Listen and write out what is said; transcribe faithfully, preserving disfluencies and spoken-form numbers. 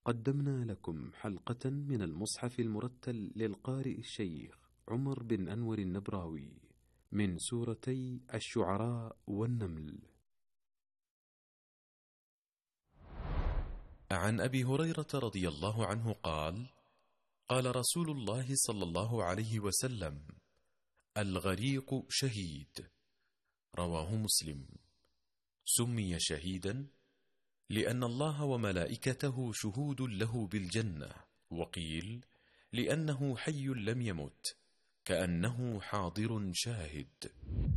قدمنا لكم حلقة من المصحف المرتل للقارئ الشيخ عمر بن أنور النبراوي من سورتي الشعراء والنمل. عن أبي هريرة رضي الله عنه قال: قال رسول الله صلى الله عليه وسلم: الغريق شهيد. رواه مسلم. سمي شهيدا لأن الله وملائكته شهود له بالجنة، وقيل لأنه حي لم يمت كأنه حاضر شاهد.